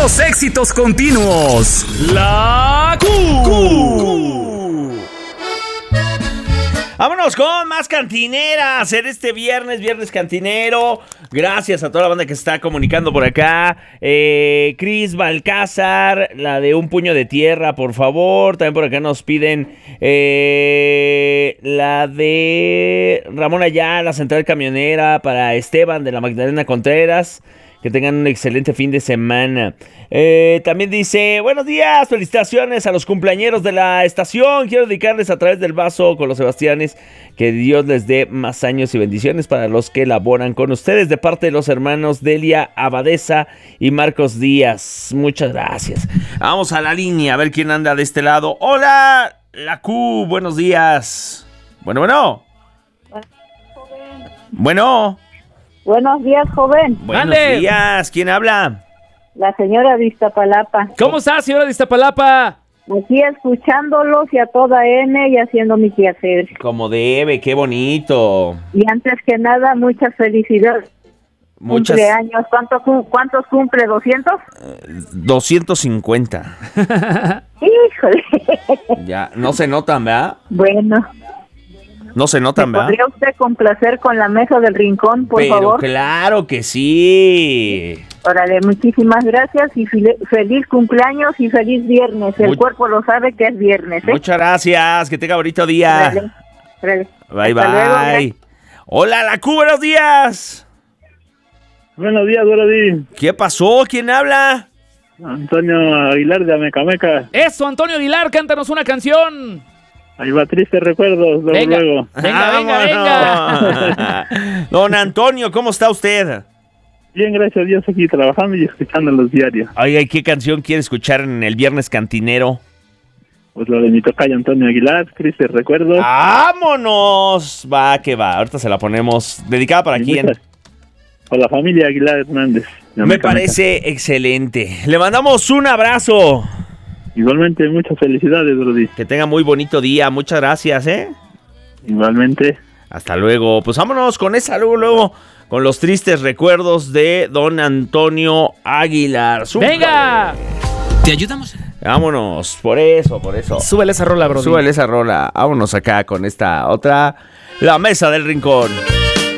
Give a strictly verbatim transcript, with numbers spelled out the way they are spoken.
Puros éxitos continuos. La Q. Vámonos con más cantineras en este viernes, viernes cantinero. Gracias a toda la banda que se está comunicando por acá. Eh, Cris Balcázar, la de Un Puño de Tierra, por favor. También por acá nos piden eh, la de Ramón Ayala, Central Camionera, para Esteban de la Magdalena Contreras. Que tengan un excelente fin de semana. Eh, también dice, buenos días, felicitaciones a los cumpleañeros de la estación. Quiero dedicarles a través del vaso con los Sebastianes. Que Dios les dé más años y bendiciones para los que laboran con ustedes. De parte de los hermanos Delia Abadesa y Marcos Díaz. Muchas gracias. Vamos a la línea a ver quién anda de este lado. Hola, la Q, buenos días. Bueno, bueno. Bueno. Buenos días, joven. Buenos ¡Ande! días, ¿quién habla? La señora de Iztapalapa. ¿Cómo está, señora de Iztapalapa? Aquí escuchándolos y a toda N y haciendo mi quehacer. Como debe, qué bonito. Y antes que nada, muchas felicidades. Muchas. Cumpleaños. ¿Cuánto, cu- ¿Cuántos cumple? ¿doscientos? doscientos cincuenta. Híjole. Ya, no se notan, ¿verdad? Bueno. No se notan, ¿verdad? ¿Podría usted complacer con la mesa del rincón, por Pero favor? claro que sí. Órale, muchísimas gracias y file- feliz cumpleaños y feliz viernes. El Muy- cuerpo lo sabe que es viernes, ¿eh? Muchas gracias, que tenga bonito día. Órale, órale. Bye, Hasta luego, bye. gracias. Hola, la Q, buenos días. Buenos días, Dorothy. ¿Qué pasó? ¿Quién habla? Antonio Aguilar de Amecameca. Eso, Antonio Aguilar, cántanos una canción. Ahí va, tristes recuerdos, luego, Venga. luego. Venga, venga, venga. venga. Don Antonio, ¿cómo está usted? Bien, gracias a Dios, aquí trabajando y escuchando los diarios. Oiga, ¿qué canción quiere escuchar en el Viernes Cantinero? Pues lo de mi tocayo Antonio Aguilar, tristes recuerdos. ¡Vámonos! Va, que va. Ahorita se la ponemos. ¿Dedicada para Y quién? muchas- Por la familia Aguilar Hernández. de Me Amecameca. parece excelente. Le mandamos un abrazo. Igualmente, muchas felicidades, Dorothy. Que tenga muy bonito día. Muchas gracias, ¿eh? Igualmente. Hasta luego. Pues vámonos con esa, luego, luego, con los tristes recuerdos de don Antonio Aguilar. ¡Súbale! ¡Venga! ¿Te ayudamos? Vámonos, por eso, por eso. Súbele esa rola, bro. Súbale esa rola. Vámonos acá con esta otra. La Mesa del Rincón.